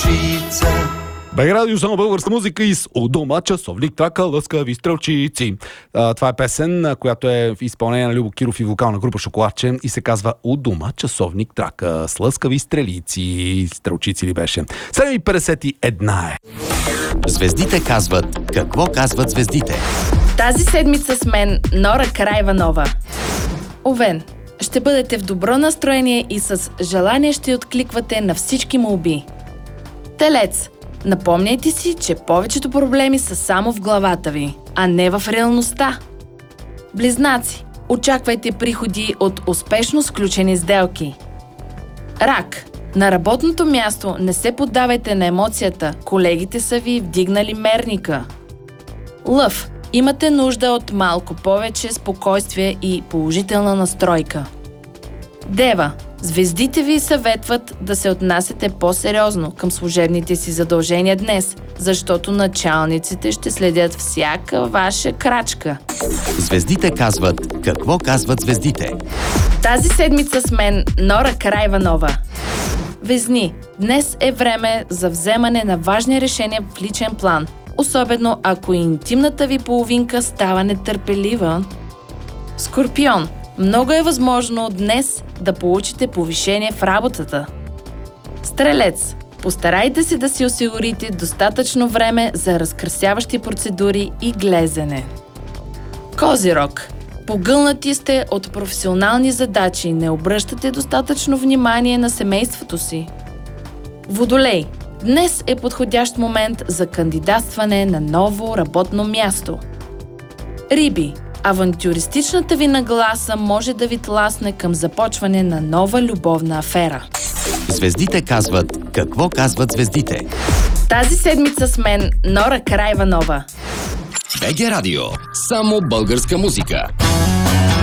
стрелчица. БГ Радио, само българска музика и с у дома часовник трака лъскави стрелчици. Това е песен, която е в изпълнение на Любо Киров и вокална група Шоколадче и се казва У дома часовник трака с лъскави стрелици. Стрелчици ли беше? 7:51 е. Звездите казват какво казват звездите. Тази седмица с мен Нора Караиванова. Овен, ще бъдете в добро настроение и с желание ще откликвате на всички молби. Телец, напомняйте си, че повечето проблеми са само в главата ви, а не в реалността. Близнаци, очаквайте приходи от успешно сключени сделки. Рак, на работното място не се поддавайте на емоцията, колегите са ви вдигнали мерника. Лъв, имате нужда от малко повече спокойствие и положителна настройка. Дева, звездите ви съветват да се отнасяте по-сериозно към служебните си задължения днес, защото началниците ще следят всяка ваша крачка. Звездите казват какво казват звездите. Тази седмица с мен Нора Караиванова. Везни, днес е време за вземане на важни решения в личен план, особено ако интимната ви половинка става нетърпелива. Скорпион, много е възможно днес да получите повишение в работата. Стрелец, постарайте се да си осигурите достатъчно време за разкрасяващи процедури и глезене. Козирог, погълнати сте от професионални задачи, не обръщате достатъчно внимание на семейството си. Водолей, днес е подходящ момент за кандидатстване на ново работно място. Риби, авантюристичната ви нагласа може да ви тласне към започване на нова любовна афера. Звездите казват какво казват звездите. Тази седмица с мен Нора Караиванова. БГ Радио. Само българска музика.